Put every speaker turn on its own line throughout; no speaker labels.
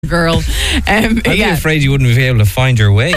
girl.
I'd be afraid you wouldn't be able to find your way.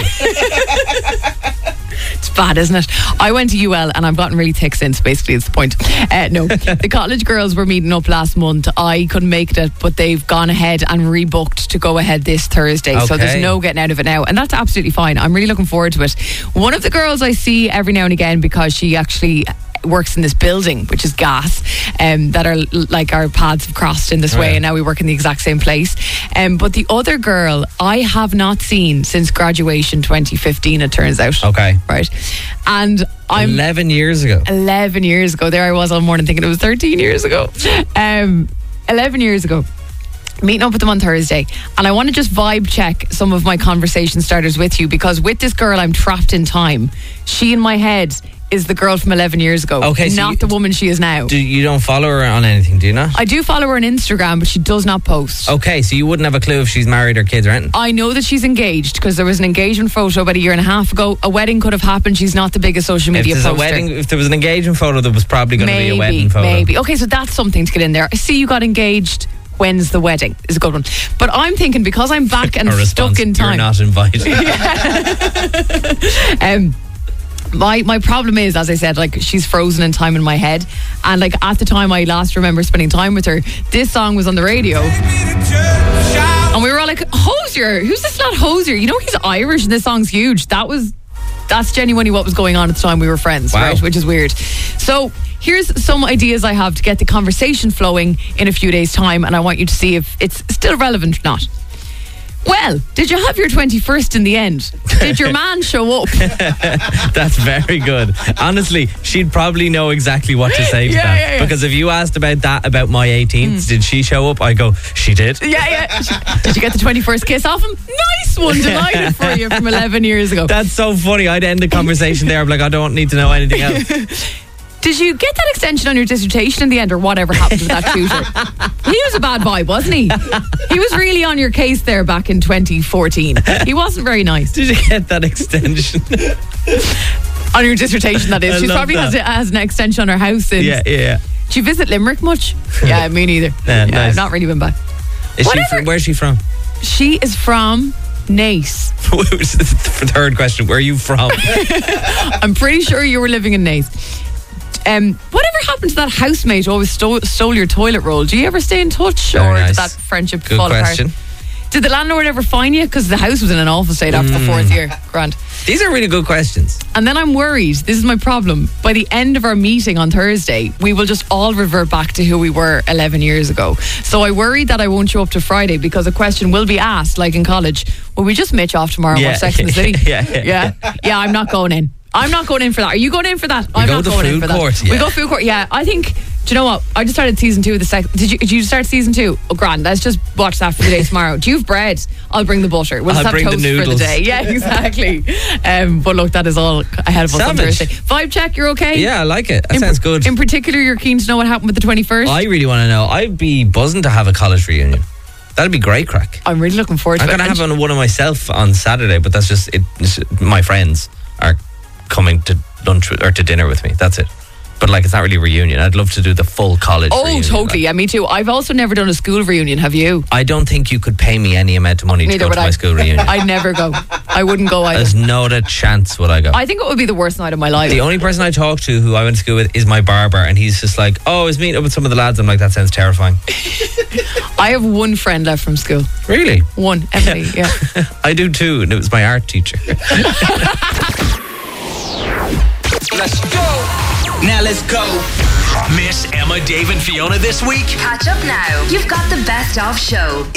It's bad, isn't it? I went to UL and I've gotten really thick since, basically, it's the point. No, the college girls were meeting up last month. I couldn't make it, but they've gone ahead and rebooked to go ahead this Thursday. So there's no getting out of it now. And that's absolutely fine. I'm really looking forward to it. One of the girls I see every now and again, because she actually works in this building, which is gas, that are like our paths have crossed in this way, and now we work in the exact same place. But the other girl I have not seen since graduation 2015, it turns out.
Okay.
Right. And I'm
11 years ago.
11 years ago. There I was all morning thinking it was 13 years ago. 11 years ago. Meeting up with them on Thursday, and I want to just vibe check some of my conversation starters with you, because with this girl I'm trapped in time. She in my head is the girl from 11 years ago, not the woman she is now.
You don't follow her on anything, do you not?
I do follow her on Instagram, but she does not post.
Okay, so you wouldn't have a clue if she's married or kids or anything?
I know that she's engaged because there was an engagement photo about a year and a half ago. A wedding could have happened. She's not the biggest social media poster.
If there was an engagement photo, there was probably going to be a wedding photo.
Maybe. Okay, so that's something to get in there. I see you got engaged. When's the wedding? Is a good one. But I'm thinking, because I'm back and stuck in time.
You're not invited.
My problem is, as I said, like, she's frozen in time in my head. And like, at the time I last remember spending time with her, this song was on the radio. And we were all like, Hosier, who's this lad Hosier? You know, he's Irish and this song's huge. That's genuinely what was going on at the time we were friends, right? Which is weird. So here's some ideas I have to get the conversation flowing in a few days' time, and I want you to see if it's still relevant or not. Well, did you have your 21st in the end? Did your man show up?
That's very good. Honestly, she'd probably know exactly what to say to that. Yeah. Because if you asked about my 18th, did she show up? I go, she did.
Yeah. Did you get the 21st kiss off him? Nice one, delighted for you from 11 years ago.
That's so funny. I'd end the conversation there. I'm like, I don't need to know anything else.
Did you get that extension on your dissertation in the end, or whatever happened with that tutor? He was a bad boy, wasn't he? He was really on your case there back in 2014. He wasn't very nice.
Did you get that extension?
On your dissertation, that is. She probably has an extension on her house.
Yeah.
Do you visit Limerick much? Yeah, me neither.
Nice.
I've not really been back.
Where's she from?
She is from Naas.
The third question, where are you from?
I'm pretty sure you were living in Naas. Whatever happened to that housemate who always stole your toilet roll? Do you ever stay in touch? Did that friendship fall apart? Did the landlord ever fine you? Because the house was in an awful state after the fourth year. Grand.
These are really good questions.
And then I'm worried, this is my problem, by the end of our meeting on Thursday, we will just all revert back to who we were 11 years ago. So I worry that I won't show up to Friday, because a question will be asked, like in college, will we just mitch off tomorrow and watch Sex and the City? Yeah, I'm not going in. I'm not going in for that. Are you going in for that? I'm not going in for that. We go food court. Yeah, I think. Do you know what? I just started season 2 of the second. Did you start season 2? Oh, grand. Let's just watch that for the day tomorrow. Do you have bread? I'll bring the butter. We'll just have toast for the day. Yeah, exactly. But look, that is all ahead of us on Thursday. Vibe check. You're okay?
Yeah, I like it. That sounds good.
In particular, you're keen to know what happened with the 21st.
I really want to know. I'd be buzzing to have a college reunion. That'd be great crack.
I'm really looking forward to it.
I'm going to have one of myself on Saturday, but that's just it. My friends are coming to lunch or to dinner with me. That's it. But like, it's not really a reunion. I'd love to do the full college reunion.
Oh, totally. Yeah, me too. I've also never done a school reunion. Have you?
I don't think you could pay me any amount of money to go to my school reunion.
I'd never go. I wouldn't go either.
There's not a chance would I go.
I think it would be the worst night of my life.
The only person I talk to who I went to school with is my barber, and he's just like, oh, I was meeting up with some of the lads. I'm like, that sounds terrifying.
I have one friend left from school.
Really?
One, Emily, yeah.
I do too, and it was my art teacher.
Let's go. Now let's go. Miss Emma, Dave and Fiona this week?
Catch up now. You've got the best of show.